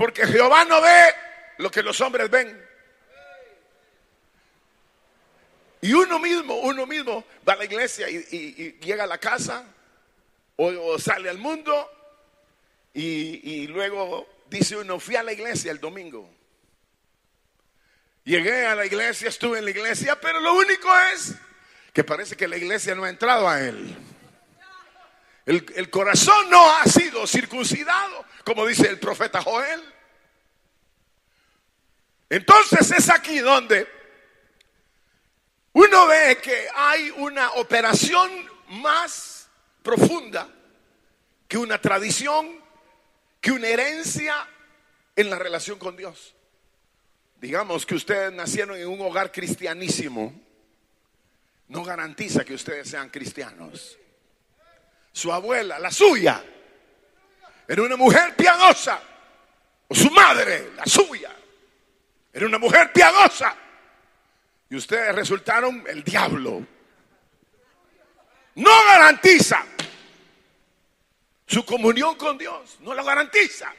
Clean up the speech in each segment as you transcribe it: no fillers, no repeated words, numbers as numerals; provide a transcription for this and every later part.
Porque Jehová no ve lo que los hombres ven. Y uno mismo va a la iglesia y llega a la casa o sale al mundo y luego dice uno, fui a la iglesia el domingo. Llegué a la iglesia, estuve en la iglesia, pero lo único es que parece que la iglesia no ha entrado a él. El corazón no ha sido circuncidado, como dice el profeta Joel. Entonces es aquí donde uno ve que hay una operación más profunda que una tradición, que una herencia en la relación con Dios. Digamos que ustedes nacieron en un hogar cristianísimo, no garantiza que ustedes sean cristianos. Su abuela, la suya, era una mujer piadosa, o su madre, la suya, era una mujer piadosa, y ustedes resultaron el diablo. No garantiza su comunión con Dios, no lo garantiza.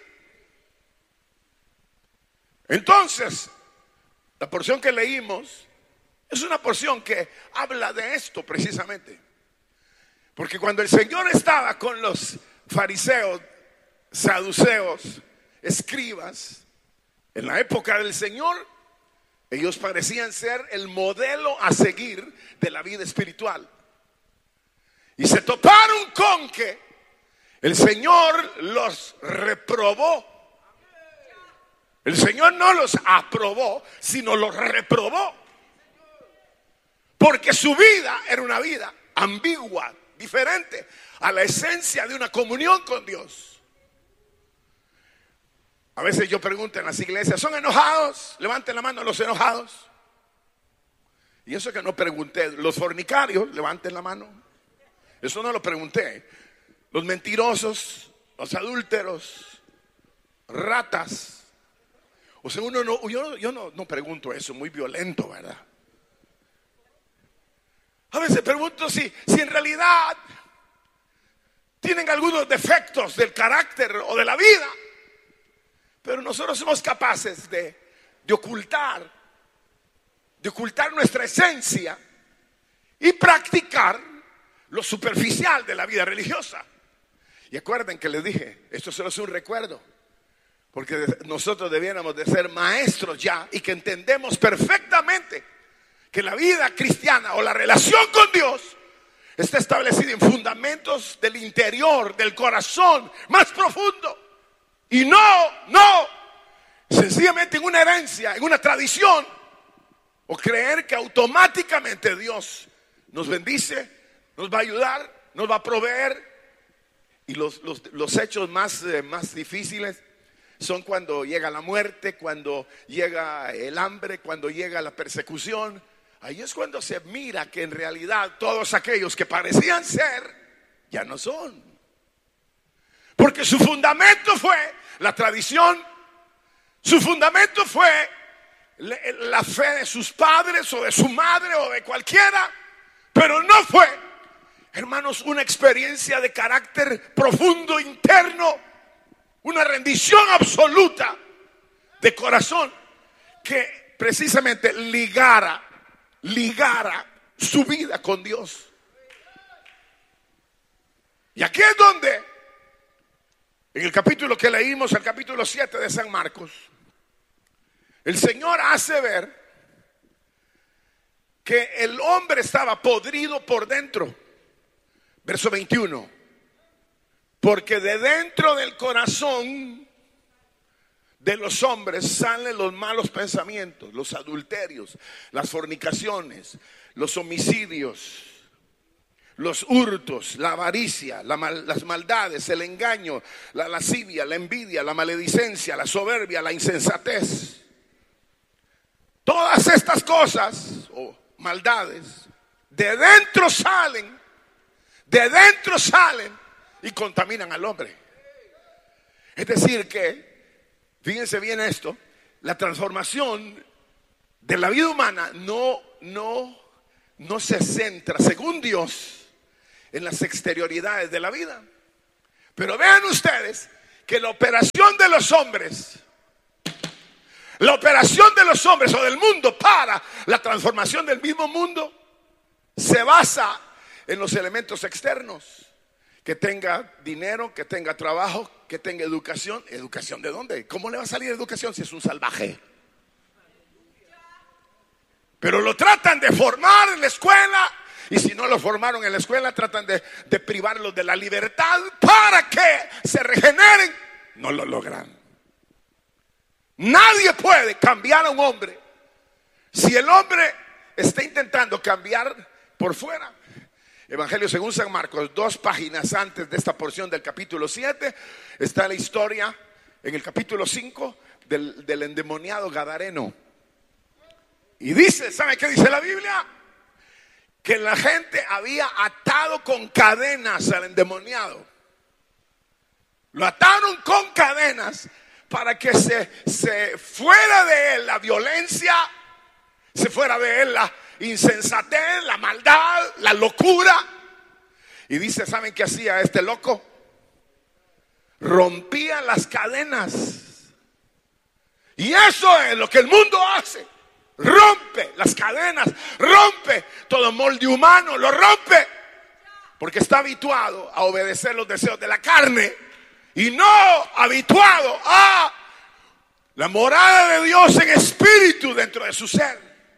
Entonces, la porción que leímos es una porción que habla de esto precisamente. Porque cuando el Señor estaba con los fariseos, saduceos, escribas, en la época del Señor, ellos parecían ser el modelo a seguir de la vida espiritual. Y se toparon con que el Señor los reprobó. El Señor no los aprobó, sino los reprobó. Porque su vida era una vida ambigua, diferente a la esencia de una comunión con Dios. A veces yo pregunto en las iglesias, ¿son enojados? Levanten la mano los enojados. Y eso que no pregunté. Los fornicarios, levanten la mano. Eso no lo pregunté. Los mentirosos, los adúlteros, ratas. O sea, yo no pregunto eso, muy violento, ¿verdad? A veces pregunto si en realidad tienen algunos defectos del carácter o de la vida, pero nosotros somos capaces de ocultar nuestra esencia y practicar lo superficial de la vida religiosa. Y acuerden que les dije, esto solo es un recuerdo. Porque nosotros debiéramos de ser maestros ya y que entendemos perfectamente que la vida cristiana o la relación con Dios está establecida en fundamentos del interior, del corazón más profundo. Y no sencillamente en una herencia, en una tradición, o creer que automáticamente Dios nos bendice, nos va a ayudar, nos va a proveer. Y los hechos más difíciles son cuando llega la muerte, cuando llega el hambre, cuando llega la persecución. Ahí es cuando se mira que en realidad todos aquellos que parecían ser, ya no son. Porque su fundamento fue la tradición, su fundamento fue la fe de sus padres o de su madre o de cualquiera, pero no fue, hermanos, una experiencia de carácter profundo, interno, una rendición absoluta de corazón que precisamente ligara su vida con Dios. Y aquí es donde, en el capítulo que leímos, el capítulo 7 de San Marcos, el Señor hace ver que el hombre estaba podrido por dentro. Verso 21. Porque de dentro del corazón de los hombres salen los malos pensamientos, los adulterios, las fornicaciones, los homicidios, los hurtos, la avaricia, las maldades, el engaño, la lascivia, la envidia, la maledicencia, la soberbia, la insensatez. Todas estas cosas o maldades de dentro salen y contaminan al hombre. Es decir que, fíjense bien esto, la transformación de la vida humana no se centra, según Dios, en las exterioridades de la vida. Pero vean ustedes que la operación de los hombres la operación de los hombres o del mundo para la transformación del mismo mundo se basa en los elementos externos. Que tenga dinero, que tenga trabajo, que tenga educación. ¿Educación de dónde? ¿Cómo le va a salir educación si es un salvaje? Pero lo tratan de formar en la escuela, y si no lo formaron en la escuela, tratan de privarlos de la libertad para que se regeneren. No lo logran. Nadie puede cambiar a un hombre si el hombre está intentando cambiar por fuera. Evangelio según San Marcos, 2 páginas antes de esta porción del capítulo 7, está la historia en el capítulo 5 del endemoniado gadareno. Y dice, ¿sabe qué dice la Biblia? Que la gente había atado con cadenas al endemoniado. Lo ataron con cadenas para que se fuera de él la violencia, se fuera de él la insensatez, la maldad, la locura. Y dice, ¿saben qué hacía este loco? Rompía las cadenas. Y eso es lo que el mundo hace. Rompe las cadenas, rompe todo molde humano, lo rompe. Porque está habituado a obedecer los deseos de la carne y no habituado a la morada de Dios en espíritu dentro de su ser.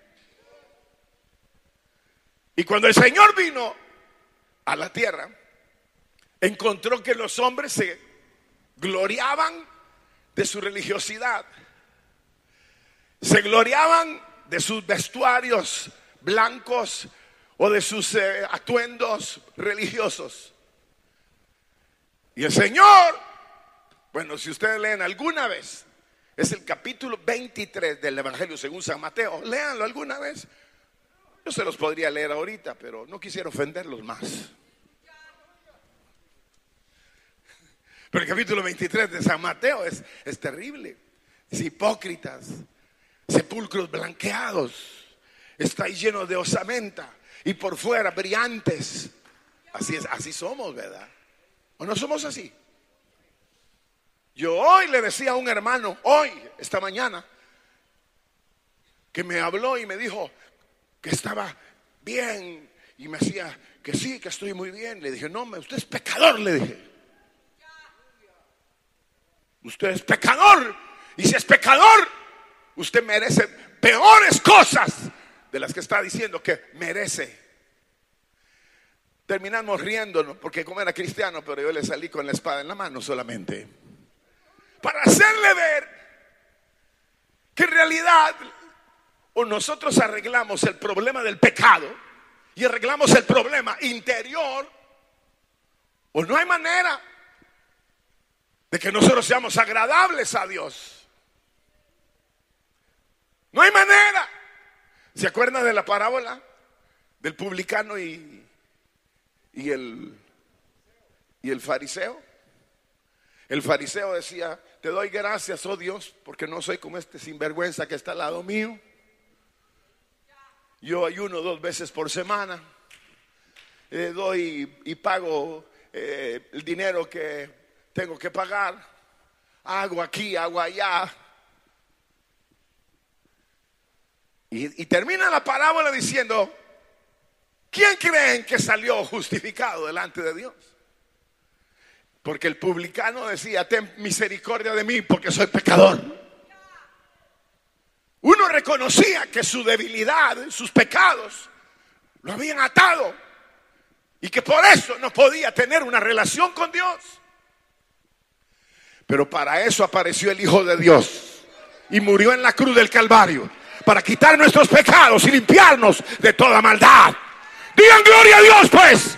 Y cuando el Señor vino a la tierra, encontró que los hombres se gloriaban de su religiosidad. Se gloriaban de sus vestuarios blancos o de sus atuendos religiosos. Y el Señor, bueno, si ustedes leen alguna vez, es el capítulo 23 del Evangelio según San Mateo, léanlo alguna vez. Yo se los podría leer ahorita, pero no quisiera ofenderlos más. Pero el capítulo 23 de San Mateo es terrible. Es hipócritas, sepulcros blanqueados, está lleno de osamenta y por fuera brillantes. Así es, así somos, ¿verdad? ¿O no somos así? Yo hoy le decía a un hermano, esta mañana, que me habló y me dijo que estaba bien, y me decía que sí, que estoy muy bien. Le dije, no, usted es pecador, le dije. Usted es pecador, y si es pecador, usted merece peores cosas de las que está diciendo que merece. Terminamos riéndonos porque como era cristiano, pero yo le salí con la espada en la mano solamente para hacerle ver que en realidad o nosotros arreglamos el problema del pecado y arreglamos el problema interior, o no hay manera de que nosotros seamos agradables a Dios. No hay manera. ¿Se acuerdan de la parábola del publicano y el fariseo? El fariseo decía, te doy gracias, oh Dios, porque no soy como este sinvergüenza que está al lado mío. Yo ayuno 2 veces por semana, doy y pago el dinero que tengo que pagar, hago aquí, hago allá. Y termina la parábola diciendo, ¿quién creen que salió justificado delante de Dios? Porque el publicano decía, ten misericordia de mí porque soy pecador. Uno reconocía que su debilidad, sus pecados, lo habían atado y que por eso no podía tener una relación con Dios. Pero para eso apareció el Hijo de Dios y murió en la cruz del Calvario para quitar nuestros pecados y limpiarnos de toda maldad. Digan gloria a Dios, pues.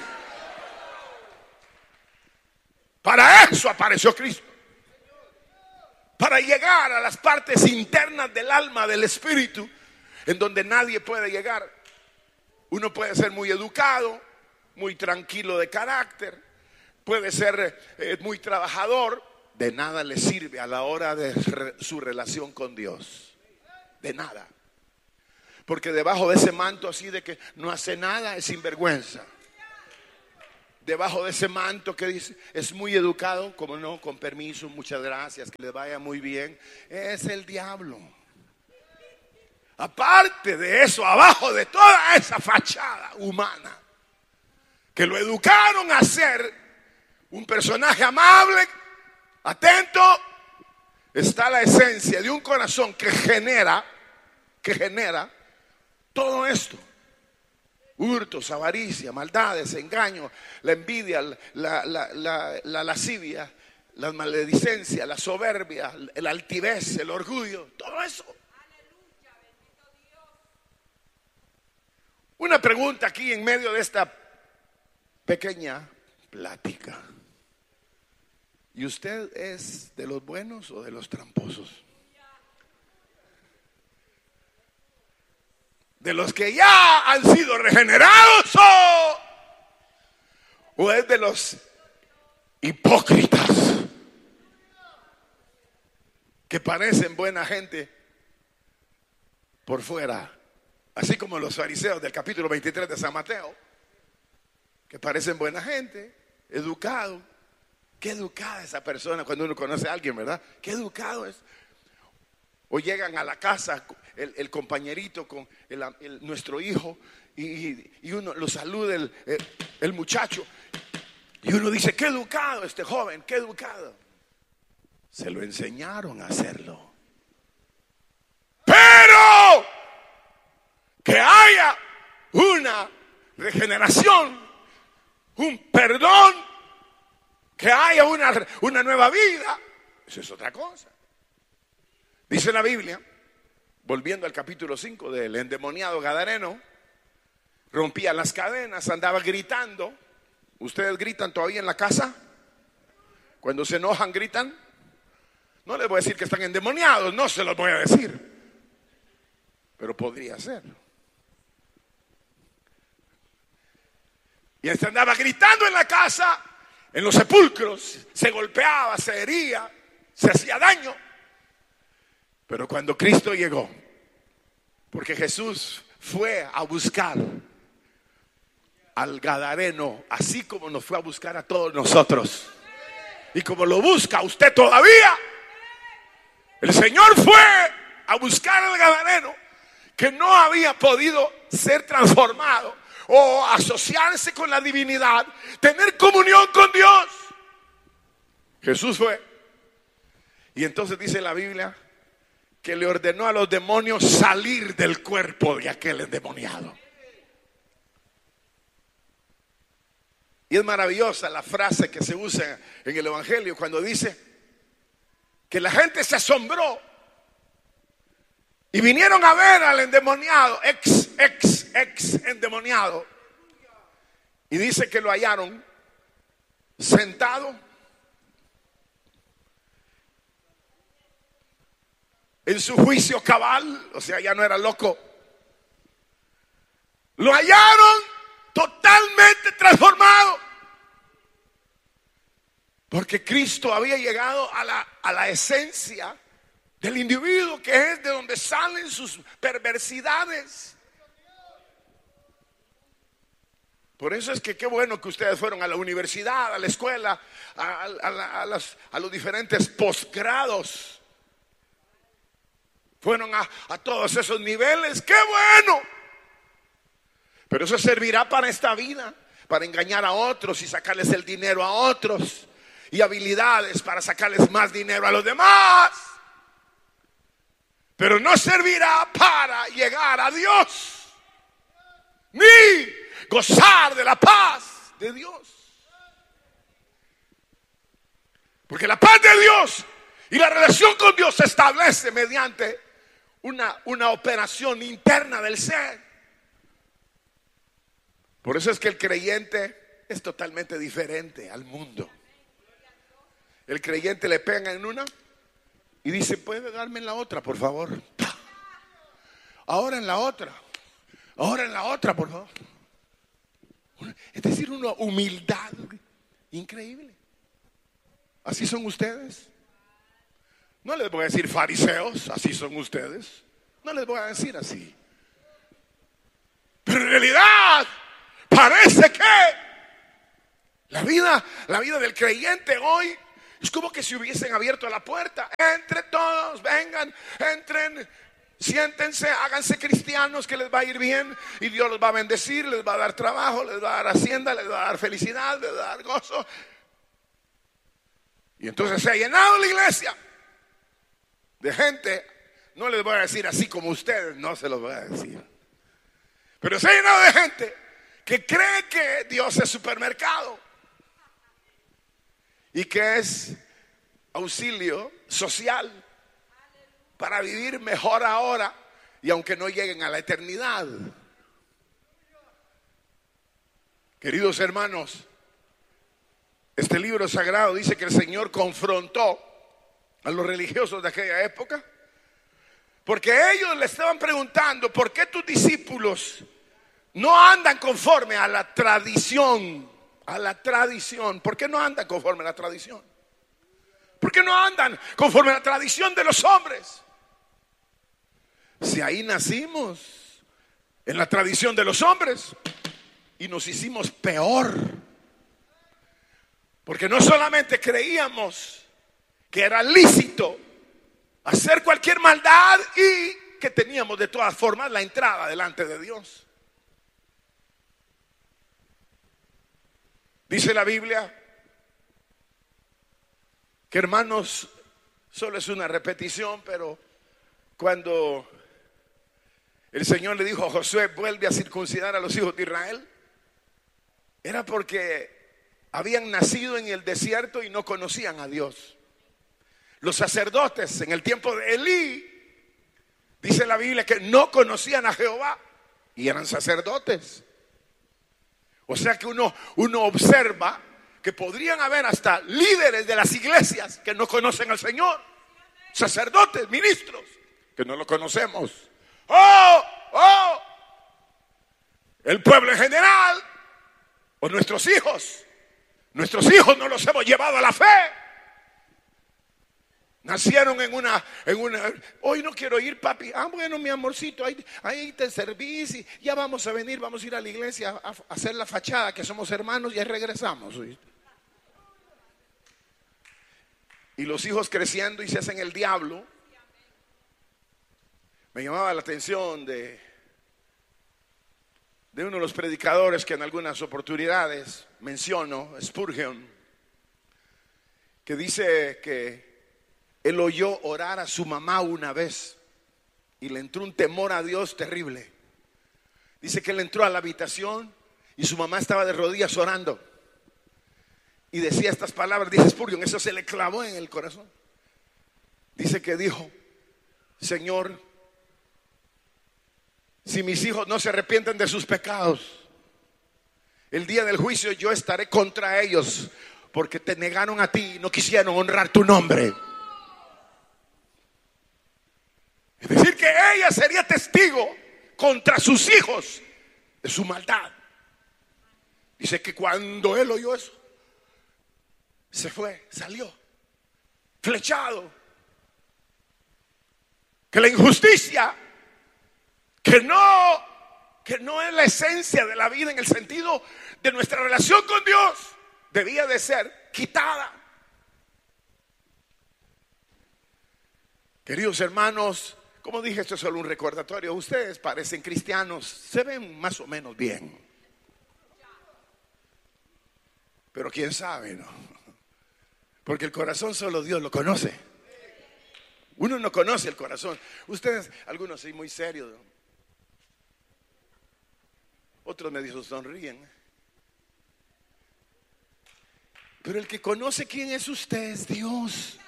Para eso apareció Cristo. Para llegar a las partes internas del alma, del espíritu, en donde nadie puede llegar. Uno puede ser muy educado, muy tranquilo de carácter, puede ser muy trabajador. De nada le sirve a la hora de su relación con Dios. De nada. Porque debajo de ese manto así de que no hace nada, es sinvergüenza. Debajo de ese manto que dice, es muy educado, como no, con permiso, muchas gracias, que le vaya muy bien, es el diablo. aparte de eso, abajo de toda esa fachada humana, que lo educaron a ser un personaje amable, atento, está la esencia de un corazón que genera todo esto: hurtos, avaricia, maldades, engaños, la envidia, la lascivia, la maledicencia, la soberbia, el altivez, el orgullo, todo eso. Una pregunta aquí en medio de esta pequeña plática: ¿y usted es de los buenos o de los tramposos? ¿De los que ya han sido regenerados o es de los hipócritas que parecen buena gente por fuera? Así como los fariseos del capítulo 23 de San Mateo, que parecen buena gente, educado. Qué educada esa persona cuando uno conoce a alguien, ¿verdad? Qué educado es. O llegan a la casa el compañerito con nuestro hijo y uno lo saluda el muchacho y uno dice: qué educado este joven, qué educado. Se lo enseñaron a hacerlo. Pero que haya una regeneración, un perdón, que haya una nueva vida, eso es otra cosa. Dice la Biblia, volviendo al capítulo 5, del endemoniado gadareno, rompía las cadenas, andaba gritando. ¿Ustedes gritan todavía en la casa? Cuando se enojan, gritan. No les voy a decir que están endemoniados, no se los voy a decir, pero podría ser. Y este andaba gritando en la casa, en los sepulcros, se golpeaba, se hería, se hacía daño. Pero cuando Cristo llegó, porque Jesús fue a buscar al gadareno, así como nos fue a buscar a todos nosotros, y como lo busca usted todavía, el Señor fue a buscar al gadareno que no había podido ser transformado o asociarse con la divinidad, tener comunión con Dios. Jesús fue, y entonces dice la Biblia que le ordenó a los demonios salir del cuerpo de aquel endemoniado. Y es maravillosa la frase que se usa en el Evangelio cuando dice que la gente se asombró y vinieron a ver al endemoniado, ex endemoniado, y dice que lo hallaron sentado en su juicio cabal, o sea, ya no era loco. Lo hallaron totalmente transformado, porque Cristo había llegado a la esencia del individuo, que es de donde salen sus perversidades. Por eso es que qué bueno que ustedes fueron a la universidad, a la escuela, a los diferentes posgrados. Fueron a todos esos niveles, ¡qué bueno! Pero eso servirá para esta vida, para engañar a otros y sacarles el dinero a otros, y habilidades para sacarles más dinero a los demás. Pero no servirá para llegar a Dios, ni gozar de la paz de Dios. Porque la paz de Dios y la relación con Dios se establece mediante una operación interna del ser. Por eso es que el creyente es totalmente diferente al mundo. El creyente le pega en una y dice: ¿puede darme en la otra, por favor? Ahora en la otra. Ahora en la otra, por favor. Es decir, una humildad increíble. Así son ustedes. No les voy a decir fariseos, así son ustedes. No les voy a decir así. Pero en realidad parece que la vida del creyente hoy es como que si hubiesen abierto la puerta. Entre todos, vengan, entren. Siéntense, háganse cristianos que les va a ir bien y Dios los va a bendecir, les va a dar trabajo, les va a dar hacienda, les va a dar felicidad, les va a dar gozo. Y entonces se ha llenado la iglesia de gente, no les voy a decir así como ustedes, no se los voy a decir, pero se ha llenado de gente que cree que Dios es supermercado y que es auxilio social para vivir mejor ahora y aunque no lleguen a la eternidad. Queridos hermanos, este libro sagrado dice que el Señor confrontó a los religiosos de aquella época porque ellos le estaban preguntando: ¿por qué tus discípulos no andan conforme a la tradición? A la tradición. ¿Por qué no andan conforme a la tradición? ¿Por qué no andan conforme a la tradición de los hombres? Si ahí nacimos, en la tradición de los hombres, y nos hicimos peor. Porque no solamente creíamos que era lícito hacer cualquier maldad y que teníamos de todas formas la entrada delante de Dios. Dice la Biblia que, hermanos, solo es una repetición, pero cuando el Señor le dijo a Josué: vuelve a circuncidar a los hijos de Israel, era porque habían nacido en el desierto y no conocían a Dios. Los sacerdotes en el tiempo de Elí, dice la Biblia, que no conocían a Jehová y eran sacerdotes. O sea que uno observa que podrían haber hasta líderes de las iglesias que no conocen al Señor, sacerdotes, ministros, que no lo conocemos. El pueblo en general, o nuestros hijos no los hemos llevado a la fe. Nacieron en una, hoy no quiero ir, papi. Bueno, mi amorcito, ahí te servís y ya vamos a venir, vamos a ir a la iglesia a hacer la fachada, que somos hermanos, y ahí regresamos. Y los hijos creciendo y se hacen el diablo. Me llamaba la atención de uno de los predicadores que en algunas oportunidades menciono, Spurgeon, que dice que él oyó orar a su mamá una vez y le entró un temor a Dios terrible. Dice que él entró a la habitación y su mamá estaba de rodillas orando y decía estas palabras. Dice Spurgeon, eso se le clavó en el corazón. Dice que dijo: Señor, si mis hijos no se arrepienten de sus pecados, el día del juicio yo estaré contra ellos, porque te negaron a ti y no quisieron honrar tu nombre. Es decir, que ella sería testigo contra sus hijos de su maldad. Dice que cuando él oyó eso, se fue, salió flechado. Que la injusticia, que no es la esencia de la vida en el sentido de nuestra relación con Dios, debía de ser quitada. Queridos hermanos, como dije, esto es solo un recordatorio. Ustedes parecen cristianos, se ven más o menos bien, pero quién sabe, ¿no? Porque el corazón solo Dios lo conoce. Uno no conoce el corazón. Ustedes, algunos sí muy serios, ¿no? Otros medio sonríen. Pero el que conoce quién es usted es Dios.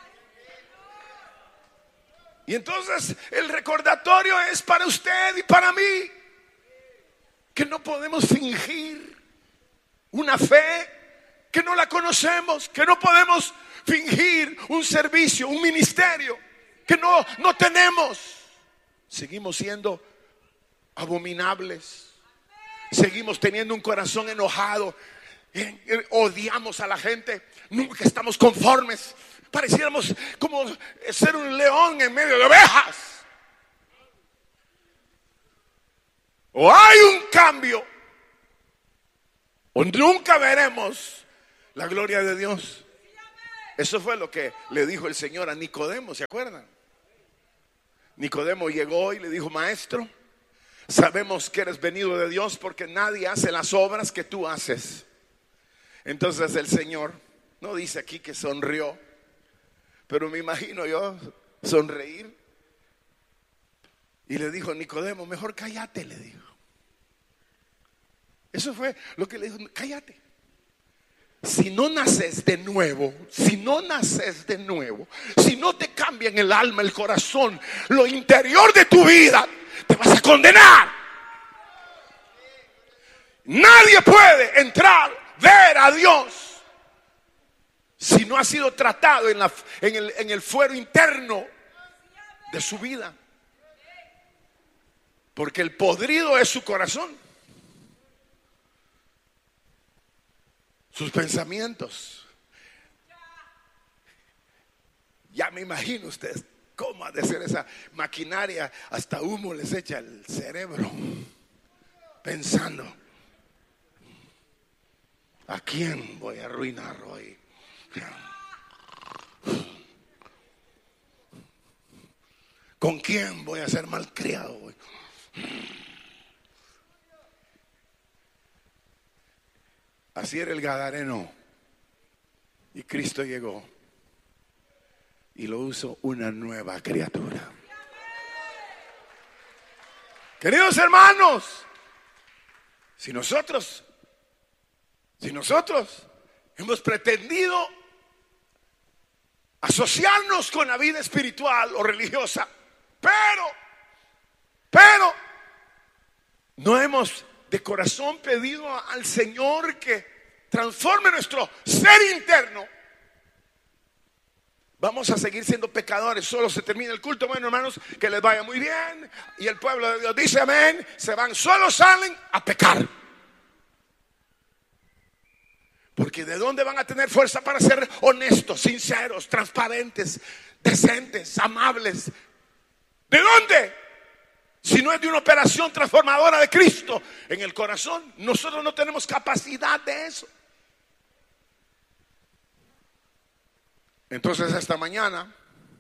Y entonces el recordatorio es para usted y para mí, que no podemos fingir una fe que no la conocemos, que no podemos fingir un servicio, un ministerio que no tenemos. Seguimos siendo abominables. Seguimos teniendo un corazón enojado. Odiamos a la gente. Nunca estamos conformes. Pareciéramos como ser un león en medio de ovejas. O hay un cambio, o nunca veremos la gloria de Dios. Eso fue lo que le dijo el Señor a Nicodemo, ¿se acuerdan? Nicodemo llegó y le dijo: maestro, sabemos que eres venido de Dios, porque nadie hace las obras que tú haces. Entonces el Señor, no dice aquí que sonrió, pero me imagino yo sonreír, y le dijo: Nicodemo, mejor cállate, le dijo. Eso fue lo que le dijo: cállate. Si no naces de nuevo, si no te cambian el alma, el corazón, lo interior de tu vida, te vas a condenar. Nadie puede entrar, ver a Dios, si no ha sido tratado en el fuero interno de su vida. Porque el podrido es su corazón, sus pensamientos. Ya me imagino ustedes cómo ha de ser esa maquinaria, hasta humo les echa el cerebro, pensando: ¿a quién voy a arruinar hoy? ¿Con quién voy a ser malcriado hoy? Así era el gadareno, y Cristo llegó y lo hizo una nueva criatura. Queridos hermanos, si nosotros hemos pretendido asociarnos con la vida espiritual o religiosa, pero no hemos de corazón pedido al Señor que transforme nuestro ser interno, vamos a seguir siendo pecadores. Solo se termina el culto, bueno, hermanos, que les vaya muy bien, y el pueblo de Dios dice amén, se van, solo salen a pecar. Porque ¿de dónde van a tener fuerza para ser honestos, sinceros, transparentes, decentes, amables? ¿De dónde? Si no es de una operación transformadora de Cristo en el corazón. Nosotros no tenemos capacidad de eso. Entonces esta mañana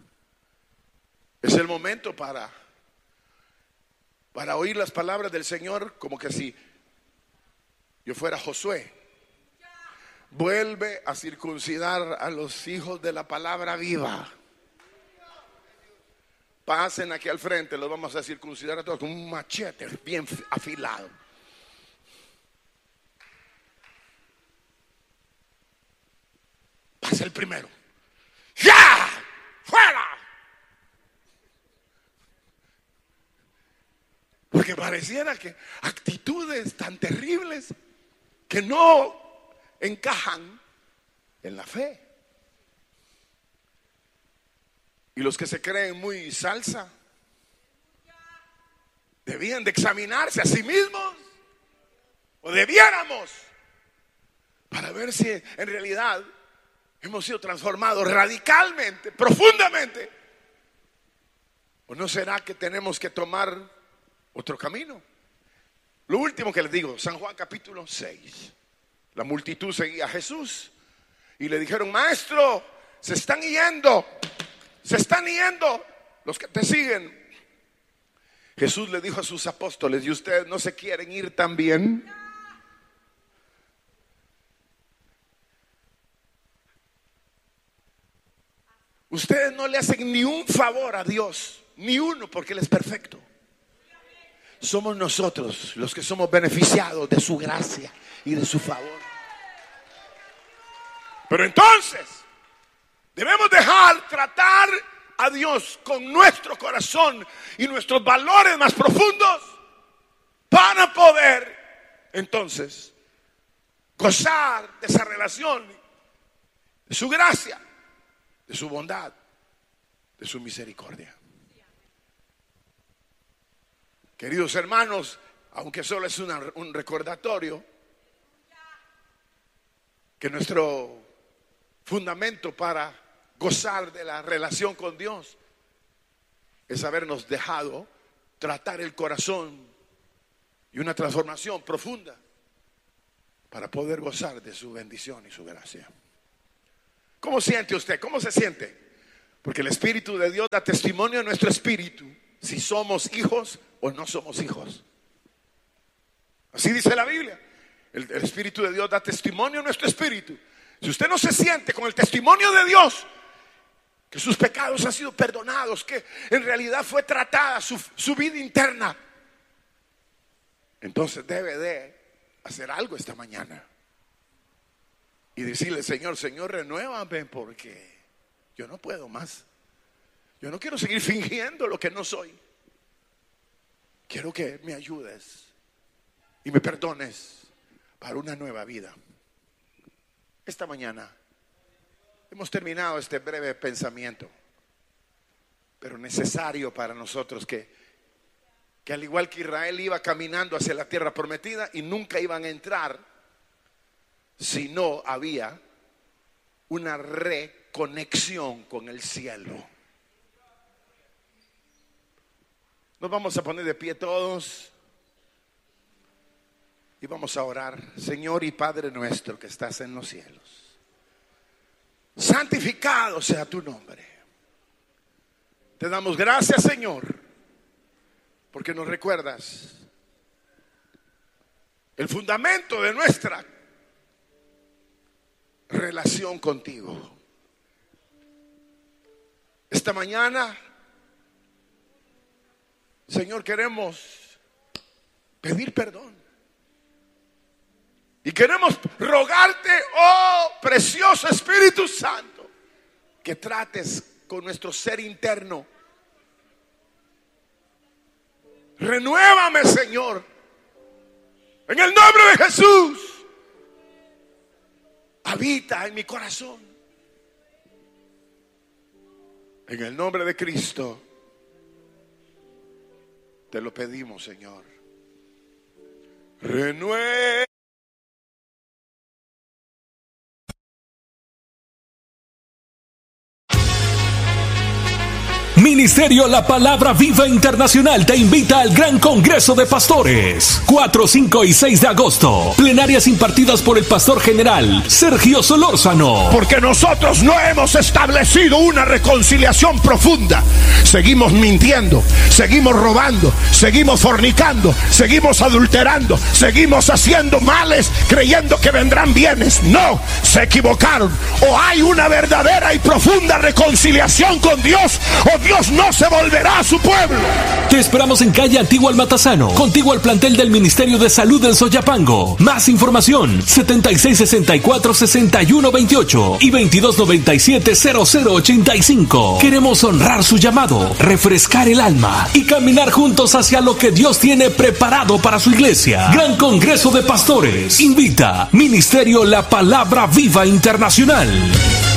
es el momento para oír las palabras del Señor, como que si yo fuera Josué. Vuelve a circuncidar a los hijos de la palabra viva. Pasen aquí al frente, los vamos a circuncidar a todos con un machete bien afilado. Pasa el primero. ¡Ya! ¡Fuera! Porque pareciera que actitudes tan terribles que no encajan en la fe. Y los que se creen muy salsa debían de examinarse a sí mismos, o debiéramos, para ver si en realidad hemos sido transformados radicalmente, profundamente, o no será que tenemos que tomar otro camino. Lo último que les digo, San Juan capítulo 6. La multitud seguía a Jesús y le dijeron: maestro, se están yendo los que te siguen. Jesús le dijo a sus apóstoles: ¿y ustedes no se quieren ir también? Ustedes no le hacen ni un favor a Dios, ni uno, porque Él es perfecto. Somos nosotros los que somos beneficiados de su gracia y de su favor. Pero entonces debemos dejar tratar a Dios con nuestro corazón y nuestros valores más profundos, para poder entonces gozar de esa relación, de su gracia, de su bondad, de su misericordia. Queridos hermanos, aunque solo es un recordatorio, que nuestro fundamento para gozar de la relación con Dios es habernos dejado tratar el corazón y una transformación profunda para poder gozar de su bendición y su gracia. ¿Cómo siente usted? ¿Cómo se siente? Porque el Espíritu de Dios da testimonio a nuestro espíritu si somos hijos o no somos hijos. Así dice la Biblia. El Espíritu de Dios da testimonio a nuestro espíritu. Si usted no se siente con el testimonio de Dios, que sus pecados han sido perdonados, que en realidad fue tratada su vida interna, entonces debe de hacer algo esta mañana y decirle: Señor, renuévame, porque yo no puedo más. Yo no quiero seguir fingiendo lo que no soy. Quiero que me ayudes y me perdones para una nueva vida. Esta mañana hemos terminado este breve pensamiento, pero necesario para nosotros que al igual que Israel iba caminando hacia la tierra prometida y nunca iban a entrar si no había una reconexión con el cielo. Nos vamos a poner de pie todos y vamos a orar. Señor y Padre nuestro que estás en los cielos, santificado sea tu nombre. Te damos gracias, Señor, porque nos recuerdas el fundamento de nuestra relación contigo. Esta mañana, Señor, queremos pedir perdón y queremos rogarte, oh precioso Espíritu Santo, que trates con nuestro ser interno. Renuévame, Señor, en el nombre de Jesús. Habita en mi corazón. En el nombre de Cristo te lo pedimos, Señor. Renueva. Ministerio La Palabra Viva Internacional te invita al Gran Congreso de Pastores, 4, 5 y 6 de agosto. Plenarias impartidas por el Pastor General Sergio Solórzano. Porque nosotros no hemos establecido una reconciliación profunda. Seguimos mintiendo, seguimos robando, seguimos fornicando, seguimos adulterando, seguimos haciendo males creyendo que vendrán bienes. No, se equivocaron. O hay una verdadera y profunda reconciliación con Dios, o Dios no se volverá a su pueblo. Te esperamos en calle Antigua Almatazano, contiguo al plantel del Ministerio de Salud en Soyapango. Más información: 7664-6128 y 2297-0085. Queremos honrar su llamado, refrescar el alma y caminar juntos hacia lo que Dios tiene preparado para su iglesia. Gran Congreso de Pastores invita Ministerio La Palabra Viva Internacional.